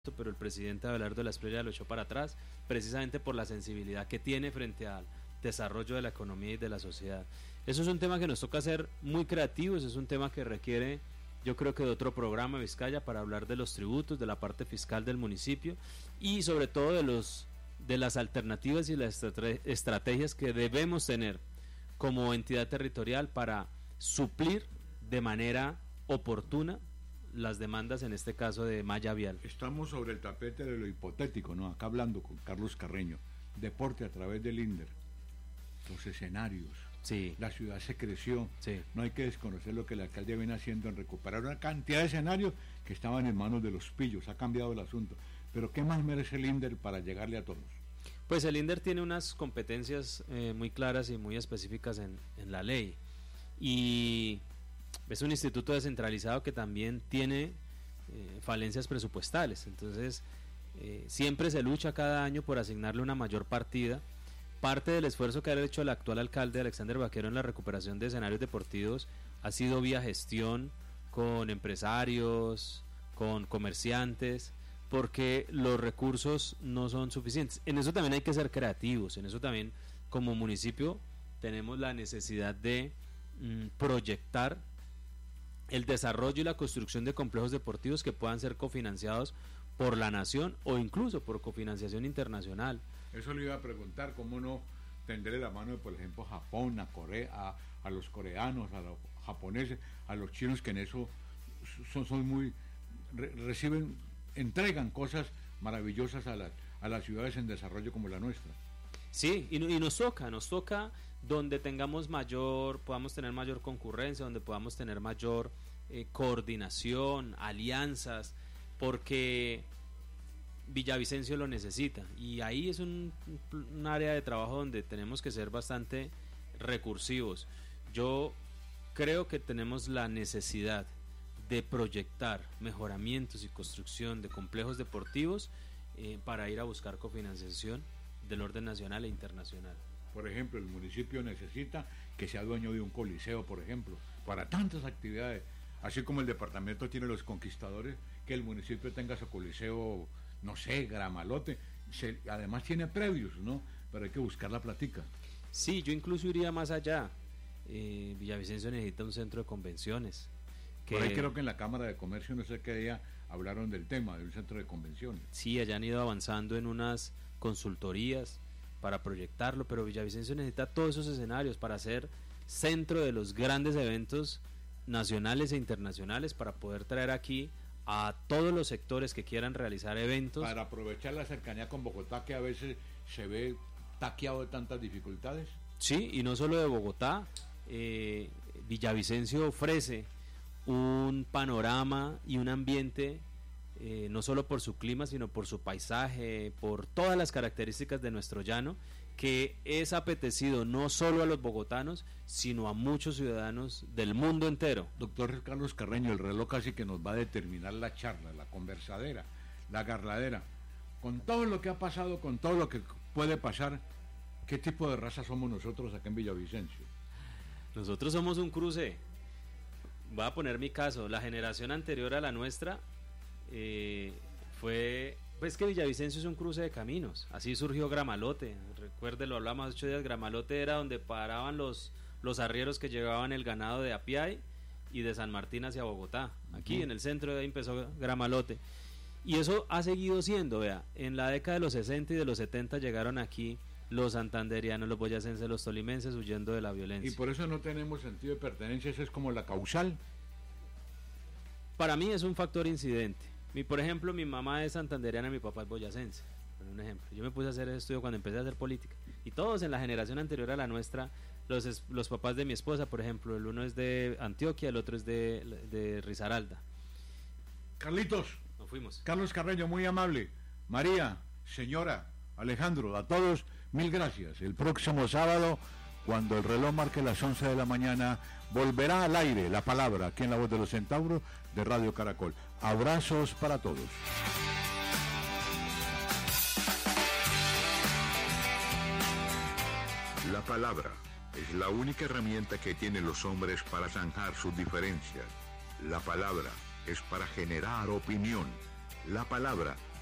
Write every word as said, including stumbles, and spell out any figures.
pero el presidente Abelardo de la Espriella lo echó para atrás, precisamente por la sensibilidad que tiene frente al desarrollo de la economía y de la sociedad. Eso es un tema que nos toca ser muy creativos, es un tema que requiere, yo creo que de otro programa, Vizcaya, para hablar de los tributos, de la parte fiscal del municipio y sobre todo de los de las alternativas y las estrategias que debemos tener como entidad territorial para suplir de manera oportuna las demandas, en este caso de malla vial. Estamos sobre el tapete de lo hipotético, ¿no? Acá hablando con Carlos Carreño, deporte a través del INDER, los escenarios. Sí. La ciudad se creció, sí. No hay que desconocer lo que el alcalde viene haciendo en recuperar una cantidad de escenarios que estaban en manos de los pillos, ha cambiado el asunto. Pero ¿qué más merece el INDER para llegarle a todos? Pues el INDER tiene unas competencias eh, muy claras y muy específicas en, en la ley, y es un instituto descentralizado que también tiene eh, falencias presupuestales, entonces eh, siempre se lucha cada año por asignarle una mayor partida. Parte del esfuerzo que ha hecho el actual alcalde Alexander Vaquero en la recuperación de escenarios deportivos ha sido vía gestión con empresarios, con comerciantes, porque los recursos no son suficientes. En eso también hay que ser creativos, en eso también como municipio tenemos la necesidad de mm, proyectar el desarrollo y la construcción de complejos deportivos que puedan ser cofinanciados por la nación o incluso por cofinanciación internacional. Eso le iba a preguntar, cómo no tenderle la mano, por ejemplo, a Japón, a Corea, a, a los coreanos, a los japoneses, a los chinos, que en eso son, son muy, re, reciben, entregan cosas maravillosas a las, a las ciudades en desarrollo como la nuestra. Sí, y, y nos toca, nos toca donde tengamos mayor, podamos tener mayor concurrencia, donde podamos tener mayor eh, coordinación, alianzas, porque Villavicencio lo necesita, y ahí es un, un área de trabajo donde tenemos que ser bastante recursivos. Yo creo que tenemos la necesidad de proyectar mejoramientos y construcción de complejos deportivos eh, para ir a buscar cofinanciación del orden nacional e internacional. Por ejemplo, el municipio necesita que sea dueño de un coliseo, por ejemplo, para tantas actividades, así como el departamento tiene los conquistadores, que el municipio tenga su coliseo, no sé, Gramalote, se, además tiene previos, ¿no? Pero hay que buscar la platica. Sí, yo incluso iría más allá. eh, Villavicencio necesita un centro de convenciones. Que, por ahí creo que en la Cámara de Comercio, no sé qué día, hablaron del tema, de un centro de convenciones. Sí, allá han ido avanzando en unas consultorías para proyectarlo, pero Villavicencio necesita todos esos escenarios para ser centro de los grandes eventos nacionales e internacionales, para poder traer aquí a todos los sectores que quieran realizar eventos. Para aprovechar la cercanía con Bogotá, que a veces se ve taqueado de tantas dificultades. Sí, y no solo de Bogotá, eh, Villavicencio ofrece un panorama y un ambiente, eh, no solo por su clima, sino por su paisaje, por todas las características de nuestro llano, que es apetecido no solo a los bogotanos, sino a muchos ciudadanos del mundo entero. Doctor Carlos Carreño, el reloj casi que nos va a determinar la charla, la conversadera, la garladera. Con todo lo que ha pasado, con todo lo que puede pasar, ¿qué tipo de raza somos nosotros acá en Villavicencio? Nosotros somos un cruce. Voy a poner mi caso, la generación anterior a la nuestra eh, fue, pues que Villavicencio es un cruce de caminos, así surgió Gramalote, recuerde, lo hablamos hace ocho días, Gramalote era donde paraban los, los arrieros que llevaban el ganado de Apiay y de San Martín hacia Bogotá, aquí uh-huh. En el centro de ahí empezó Gramalote, y eso ha seguido siendo, vea, en la década de los sesenta y de los setenta llegaron aquí los santanderianos, los boyacenses, los tolimenses huyendo de la violencia. Y por eso no tenemos sentido de pertenencia, eso es como la causal. Para mí es un factor incidente. Mi, por ejemplo, mi mamá es santanderiana, mi papá es boyacense. Por un ejemplo, yo me puse a hacer estudio cuando empecé a hacer política. Y todos en la generación anterior a la nuestra, los, los papás de mi esposa, por ejemplo, el uno es de Antioquia, el otro es de, de Risaralda. Carlitos. Nos fuimos. Carlos Carreño, muy amable. María, señora, Alejandro, a todos, mil gracias. El próximo sábado, cuando el reloj marque las once de la mañana, volverá al aire la palabra aquí en La Voz de los Centauros de Radio Caracol. Abrazos para todos. La palabra es la única herramienta que tienen los hombres para zanjar sus diferencias. La palabra es para generar opinión. La palabra